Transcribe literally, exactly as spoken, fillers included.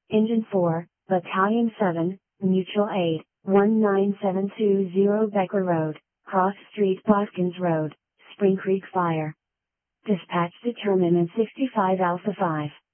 Engine four, Battalion seven, Mutual Aid, one nine seven two zero Becker Road, Cross Street Boskins Road, Spring Creek Fire. Dispatch determinant sixty-five Alpha five.